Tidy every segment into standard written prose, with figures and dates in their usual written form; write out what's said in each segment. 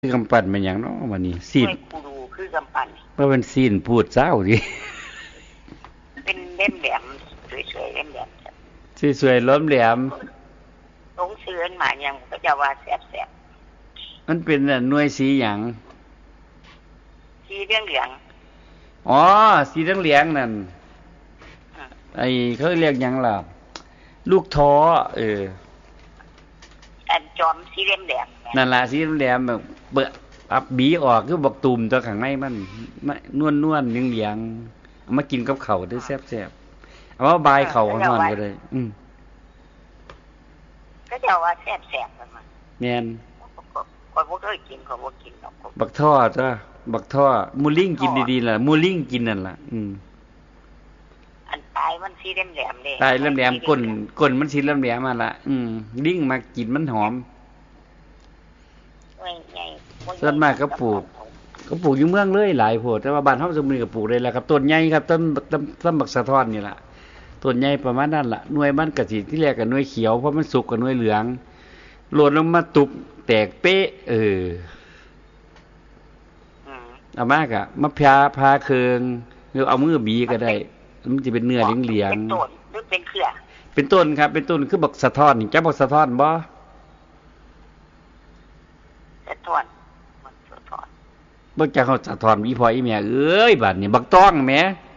คือกำปั้นเป็นหยังเนาะวันนี้ซีนด้วยกูดูคือกำปั้นบ่เป็นซีนพูดเจ้าดิเป็นเล่มแหลมสวยๆเล่มแหลมสวยๆล้มแหลมลงเสือนมายังก็จะว่าแซ่บๆมันเป็นหน่วยสีหยังสีเหลืองอ๋อสีเหลืองๆนั่นไอ้เขาเรียกหยังล่ะลูกท้ออันจอมสีเหลี่ยมแหลมนั่นล่ะสีแหลมแบบเปิดอับบีออกคือบักตูมตัวข้างในมันนวลๆเหลืองๆเอามากินกับข้าวได้แซ่บๆเอามาบายข้าวฮ้อนๆก็ได้ก็จะว่าแซ่บๆมันแม่นก็บ่เคยกินก็บ่กินหรอกบักท่อจ้ะบักท่อมูลิ่งกินดีๆล่ะมูลิ่งกินนั่นล่ะอันตายมันสีเหลี่ยมแหลมเด้ตายแหลมๆก้นมันสีแหลมๆมาละลิ่งมากินมันหอมส่วนมากก็ปลูกอยู่เมืองเลยหลายโพดแต่ว่าบ้านเฮาซุมื้อนี้ก็ปลูกได้แล้วครับต้นใหญ่ครับต้นบักสะท้อนนี่ล่ะต้นใหญ่ประมาณนั้นล่ะหน่วยมันก็สิที่แรกก็หน่วยเขียวเพราะมันสุกก็หน่วยเหลืองโหล่นลงมาตุบแตกเป๊ะเอามากอะมะพร้าเคืองหรือเอามือบีก็ได้มันจะเป็นเนื้อเหลืองๆเป็นต้นหรือเป็นเครือเป็นต้นครับเป็นต้นคือบักสะท้อนนี่จักบักสะท้อนบ่สะท้อนมันสะท้อนบ่จักเฮาสะท้อนอีพ่ออีแม่เอ้ยบัดนี้บักต้องแหม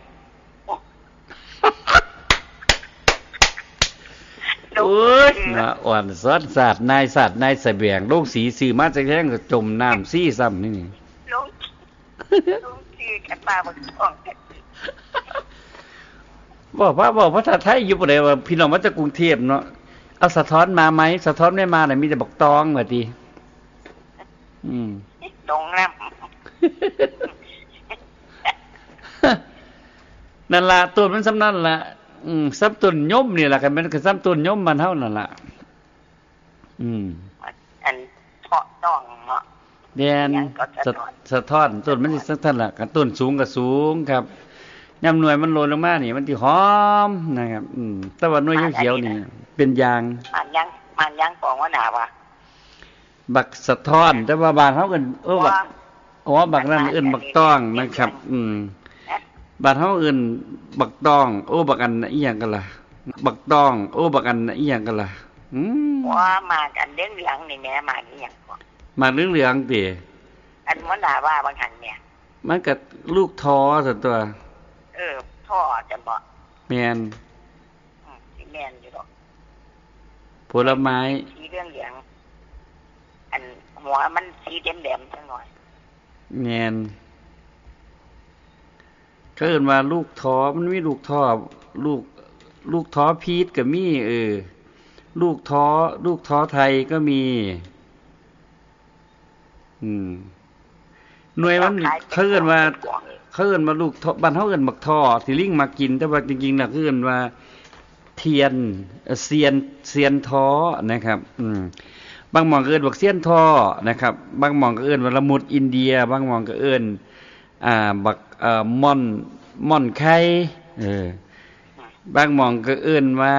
โอ้ยน่ะอ่อนซอดศาสตร์นายสะแบงลงสีซื้อมาจากแท้งก็จมน้ำซี่ซ้ำนี่ลงชื่อกันมาบักต้องบอกภาษาไทยอยู่บ่ได้ว่าพี่น้องมาจากกรุงเทพเนาะเอาสะท้อนมาไหมสะท้อนไม่มาน่ะมีแต่บักตองว่าติตรงน้ำนั่นล่ะต้นมันสำนั่นล่ะซ้ำต้นยมนี่ล่ะกันมันก็ซ้ำต้นยมมันเฮานั่นล่ะอันเพาะต้องเนาะแดนสะท้อนต้นมันสิสักท่านล่ะกันต้นสูงก็สูงครับยามหน่วยมันโรยลงมานี่มันสิหอมนะครับแต่ว่าหน่วยเขียวๆนี่เป็นยางมันยังของว่าหนาว่ะบักสะท้อนแต่ว่าบ้านเฮาเอิ้นบักนั่นเอิ้นบักต้องนะครับบ้านเฮาเอิ้นบักต้องบักอันอีหยังกันล่ะบักต้องบักอันอีหยังกันล่ะว่ามากันเหลืองๆนี่แม่มาอีหยังบ่มาเหลืองๆติอันว่าหนาว่าบางหันเนี่ยมันก็ลูกท้อซะตัวท่อจะบ่แม่นสิแม่นอยู่ดอกผลไม้สีเหลืองอันหัวมันสีแดงๆจังหน่อยแม่นเขาเอิ้นว่าลูกท้อมันมีลูกท้อลูกท้อพีชก็มีลูกท้อไทยก็มีหน่วยมันเขาเอิ้นว่าลูกท้อบ้านเฮาเอิ้นบักท้อที่ลิงมากินแต่ว่าจริงๆน่ะคือเอิ้นว่าเทียนเซียนท้อนะครับบางหม่องก็เอิ้นบักเซียนท้อนะครับบางหม่องก็เอิ้นว่าละมุดอินเดียบางหม่องก็เอิ้นบักม่อนไข่บางหม่องก็เอิ้นว่า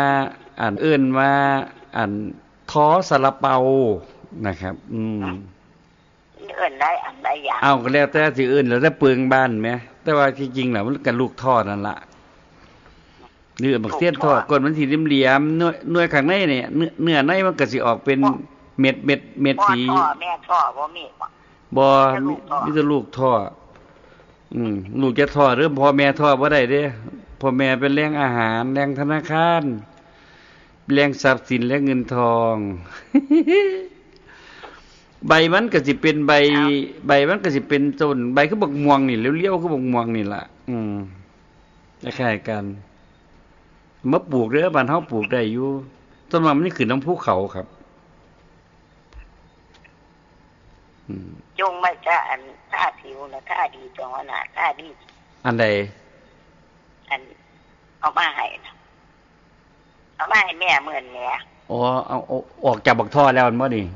ท้อซาลาเปานะครับเอิ้นได้อันใดอย่างเอาก็แล้วแต่สิเอิ้นแล้วแต่เปลืองบ้านแหมแต่ว่าจริงๆแล้วมันก็ลูกท้อนั่นล่ะเนื้อบักเซียนท้อก้นมันสิเหลี่ยมๆหน่วยข้างในนี่เนื้อในมันก็สิออกเป็นเม็ดสีแม่ท้อบ่มีบ่มีแต่ลูกท้อลูกจะท้อหรือพ่อแม่ท้อบ่ได้เด้พ่อแม่เป็นแหล่งอาหารแหล่งธนาคารแหล่งทรัพย์สินและเงินทองใบมันก็สิเป็นใบมันก็สิเป็นต้นใบคือบักม่วงนี่เลี้ยวๆคือบักม่วงนี่ล่ะคล้ายๆกันมาปลูกเด้อบ้านเฮาปลูกได้อยู่ต้นมันนี่ขึ้นน้ำภูเขาครับจงไม่จะอันท่าผิวนะท่าดีจังว่าน่ะท่าดีอันใดอันเอามาให้แม่เหมือนแม่เอาออกจากบักท่อแล้วมันบ่นี่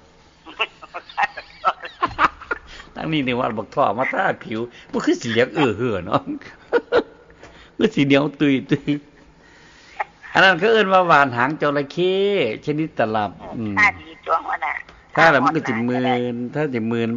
ตั้งนี้นี่ว่าบักท่อมาท่าผิวบ่คือสิเหลียงเหือเนาะคือสิเหนียวตุยอันนั้นเขาเอิ้นว่าหวานหางจระเข้ชนิดตลับท่าดีจังว่าน่ะถ้าแล้วมันก็สิหมื่นถ้าสิหมื่น